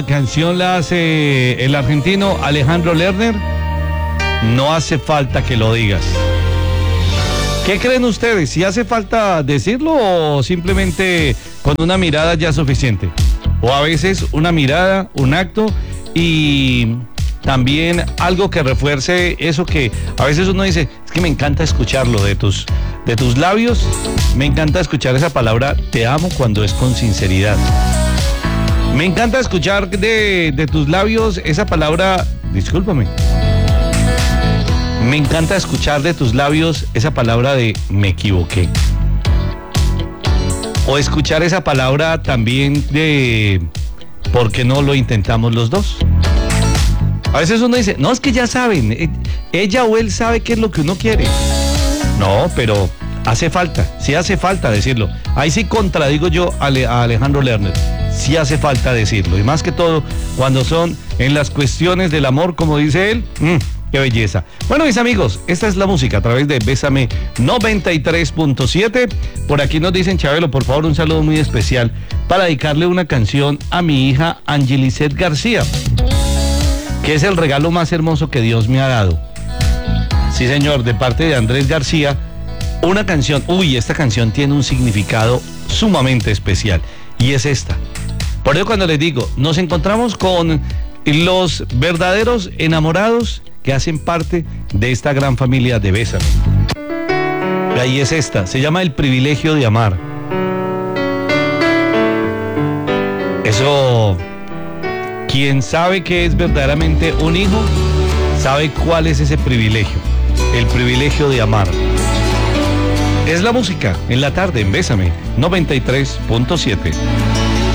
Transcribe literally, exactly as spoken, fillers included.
canción la hace el argentino Alejandro Lerner. No hace falta que lo digas. ¿Qué creen ustedes? ¿Si hace falta decirlo o simplemente con una mirada ya es suficiente? O a veces una mirada, un acto y también algo que refuerce eso que a veces uno dice, es que me encanta escucharlo de tus, de tus labios, me encanta escuchar esa palabra te amo cuando es con sinceridad. Me encanta escuchar de, de tus labios esa palabra, discúlpame. Me encanta escuchar de tus labios esa palabra de me equivoqué. O escuchar esa palabra también de ¿por qué no lo intentamos los dos? A veces uno dice, no, es que ya saben, ella o él sabe qué es lo que uno quiere. No, pero hace falta, sí hace falta decirlo. Ahí sí contradigo yo a, Ale, a Alejandro Lerner. Sí hace falta decirlo. Y más que todo, cuando son en las cuestiones del amor, como dice él, mmm, qué belleza. Bueno, mis amigos, esta es la música a través de Bésame noventa y tres punto siete. Por aquí nos dicen, Chabelo, por favor, un saludo muy especial para dedicarle una canción a mi hija Angelicet García, que es el regalo más hermoso que Dios me ha dado. Sí, señor, de parte de Andrés García, una canción, uy, esta canción tiene un significado sumamente especial, y es esta. Por eso cuando les digo, nos encontramos con los verdaderos enamorados que hacen parte de esta gran familia de Bésame. Y ahí es esta, se llama El privilegio de amar. Eso, quien sabe que es verdaderamente un hijo, sabe cuál es ese privilegio, el privilegio de amar. Es la música en la tarde en Bésame noventa y tres punto siete.